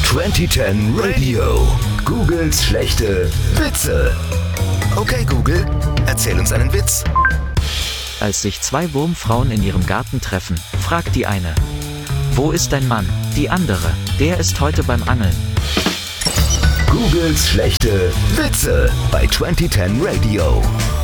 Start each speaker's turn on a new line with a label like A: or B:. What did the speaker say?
A: 2010 Radio. Googles schlechte Witze. Okay, Google, erzähl uns einen Witz.
B: Als sich zwei Wurmfrauen in ihrem Garten treffen, fragt die eine: Wo ist dein Mann? Die andere: Der ist heute beim Angeln.
A: Googles schlechte Witze bei 2010 Radio.